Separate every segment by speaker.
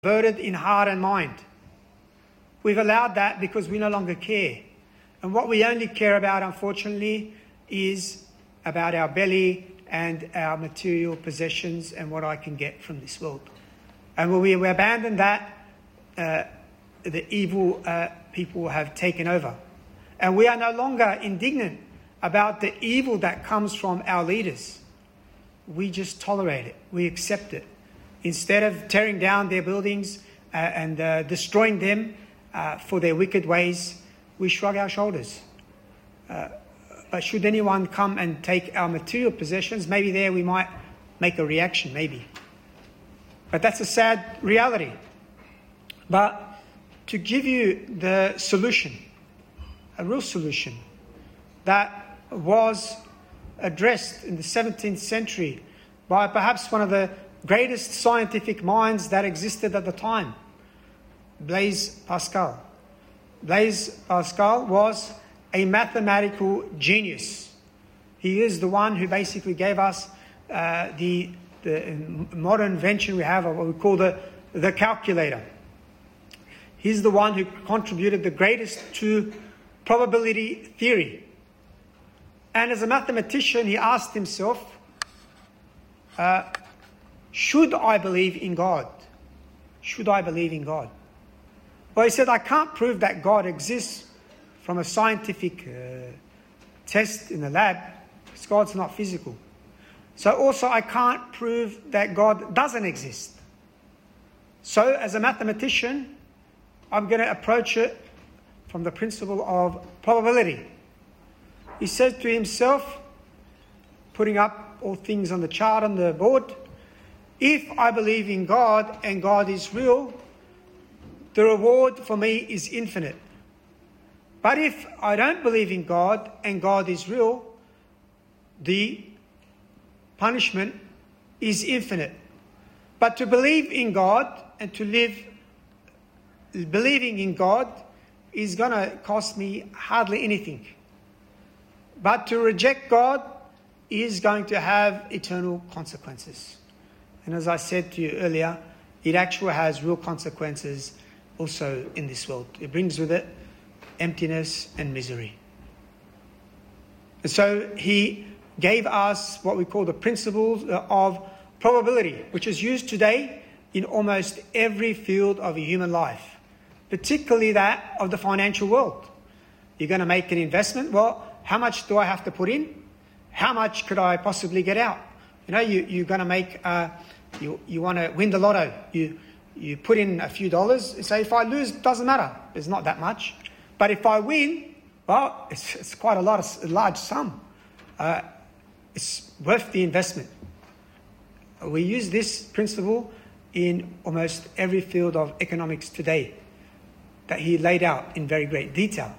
Speaker 1: perverted in heart and mind. We've allowed that because we no longer care. And what we only care about, unfortunately, is about our belly and our material possessions and what I can get from this world. And when we abandon that, the evil people have taken over. And we are no longer indignant about the evil that comes from our leaders. We just tolerate it. We accept it. Instead of tearing down their buildings and destroying them for their wicked ways, we shrug our shoulders. But should anyone come and take our material possessions, maybe there we might make a reaction, maybe. But that's a sad reality. But to give you the solution, a real solution, that was addressed in the 17th century by perhaps one of the greatest scientific minds that existed at the time, Blaise Pascal. Blaise Pascal was a mathematical genius. He is the one who basically gave us the modern invention we have of what we call the calculator. He's the one who contributed the greatest to probability theory. And as a mathematician, he asked himself, should I believe in God? Should I believe in God? Well, he said, I can't prove that God exists from a scientific test in the lab, because God's not physical. So also I can't prove that God doesn't exist. So as a mathematician, I'm going to approach it from the principle of probability. He said to himself, putting up all things on the chart on the board, if I believe in God and God is real, the reward for me is infinite. But if I don't believe in God and God is real, the punishment is infinite. But to believe in God and to live believing in God is going to cost me hardly anything. But to reject God is going to have eternal consequences. And as I said to you earlier, it actually has real consequences also in this world. It brings with it emptiness and misery. And so he gave us what we call the principles of probability, which is used today in almost every field of human life, particularly that of the financial world. You're going to make an investment. Well, how much do I have to put in? How much could I possibly get out? You know, you're going to make, you want to win the lotto. You put in a few dollars and say, if I lose, it doesn't matter. It's not that much. But if I win, well, it's quite a large sum. It's worth the investment. We use this principle in almost every field of economics today that he laid out in very great detail.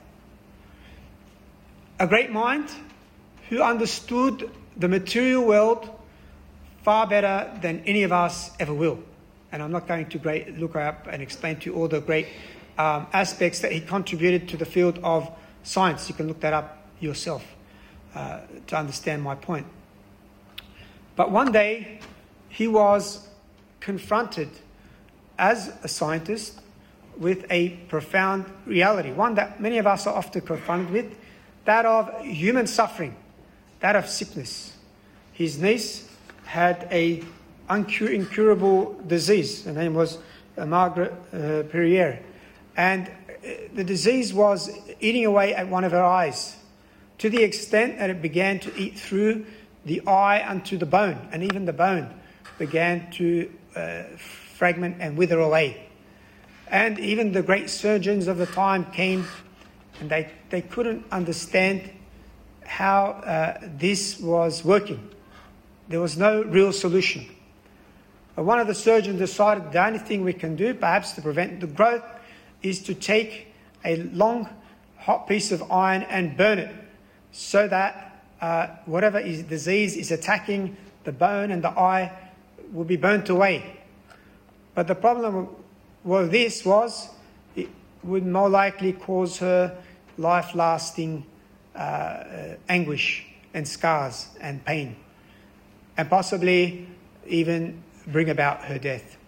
Speaker 1: A great mind who understood the material world far better than any of us ever will. And I'm not going to look up and explain to you all the great aspects that he contributed to the field of science. You can look that up yourself to understand my point. But one day he was confronted as a scientist with a profound reality, one that many of us are often confronted with, that of human suffering, that of sickness. His niece had a incurable disease. Her name was Margaret Perrier. And the disease was eating away at one of her eyes, to the extent that it began to eat through the eye unto the bone, and even the bone began to fragment and wither away. And even the great surgeons of the time came, and they couldn't understand how this was working. There was no real solution. But one of the surgeons decided the only thing we can do, perhaps to prevent the growth, is to take a long, hot piece of iron and burn it, so that whatever disease is attacking the bone and the eye will be burnt away. But the problem with this was it would more likely cause her life-lasting anguish and scars and pain, and possibly even bring about her death.